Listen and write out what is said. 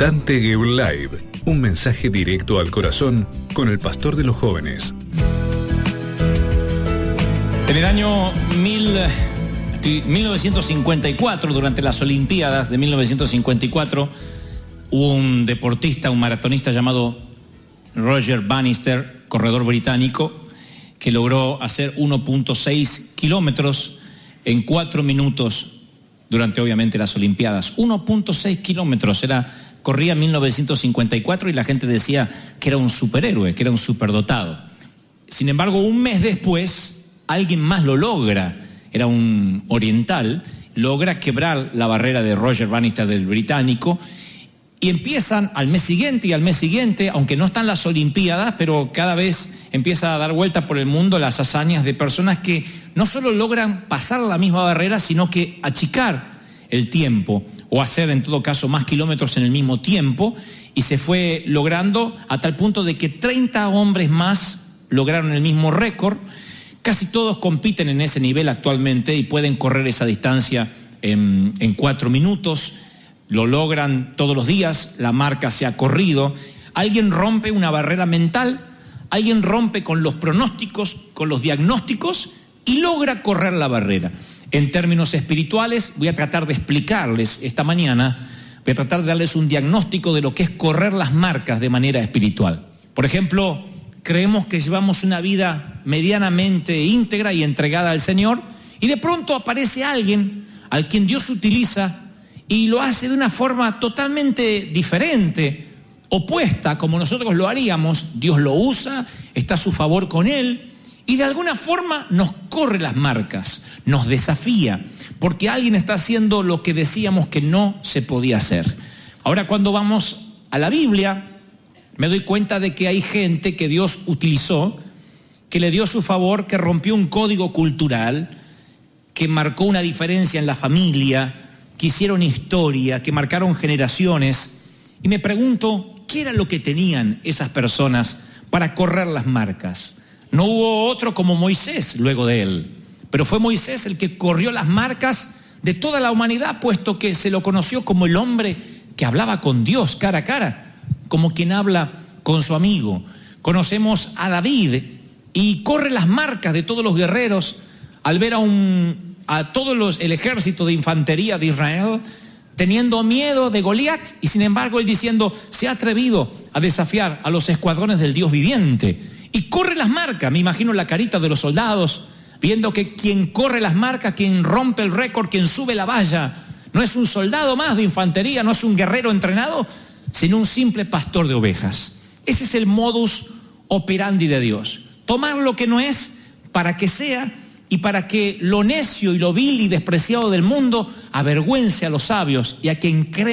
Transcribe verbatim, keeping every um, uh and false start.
Dante Gebel Live, un mensaje directo al corazón con el pastor de los jóvenes. En el año mil, mil novecientos cincuenta y cuatro, durante las Olimpiadas de mil novecientos cincuenta y cuatro, hubo un deportista, un maratonista llamado Roger Bannister, corredor británico, que logró hacer uno punto seis kilómetros en cuatro minutos durante, obviamente, las Olimpiadas. uno punto seis kilómetros, era, corría en mil novecientos cincuenta y cuatro y la gente decía que era un superhéroe, que era un superdotado. Sin embargo, un mes después, alguien más lo logra, era un oriental, logra quebrar la barrera de Roger Bannister, del británico, y empiezan al mes siguiente y al mes siguiente, aunque no están las Olimpiadas, pero cada vez empieza a dar vuelta por el mundo las hazañas de personas que no solo logran pasar la misma barrera, sino que achicar el tiempo, o hacer en todo caso más kilómetros en el mismo tiempo, y se fue logrando a tal punto de que treinta hombres más lograron el mismo récord. Casi todos compiten en ese nivel actualmente y pueden correr esa distancia en, en cuatro minutos. Lo logran todos los días, la marca se ha corrido. Alguien rompe una barrera mental, alguien rompe con los pronósticos, con los diagnósticos y logra correr la barrera. En términos espirituales, voy a tratar de explicarles esta mañana, voy a tratar de darles un diagnóstico de lo que es correr las marcas de manera espiritual. Por ejemplo, creemos que llevamos una vida medianamente íntegra y entregada al Señor, y de pronto aparece alguien al quien Dios utiliza y lo hace de una forma totalmente diferente, opuesta, como nosotros lo haríamos. Dios lo usa, está a su favor con él, y de alguna forma nos corre las marcas, nos desafía, porque alguien está haciendo lo que decíamos que no se podía hacer. Ahora, cuando vamos a la Biblia, me doy cuenta de que hay gente que Dios utilizó, que le dio su favor, que rompió un código cultural, que marcó una diferencia en la familia, que hicieron historia, que marcaron generaciones. Y me pregunto, ¿qué era lo que tenían esas personas para correr las marcas? No hubo otro como Moisés luego de él, pero fue Moisés el que corrió las marcas de toda la humanidad, puesto que se lo conoció como el hombre que hablaba con Dios cara a cara, como quien habla con su amigo. Conocemos a David y corre las marcas de todos los guerreros al ver a, un, a todo los, el ejército de infantería de Israel teniendo miedo de Goliat, y sin embargo él diciendo, se ha atrevido a desafiar a los escuadrones del Dios viviente. Y corre las marcas. Me imagino la carita de los soldados, viendo que quien corre las marcas, quien rompe el récord, quien sube la valla, no es un soldado más de infantería, no es un guerrero entrenado, sino un simple pastor de ovejas. Ese es el modus operandi de Dios. Tomar lo que no es para que sea, y para que lo necio y lo vil y despreciado del mundo avergüence a los sabios y a quien cree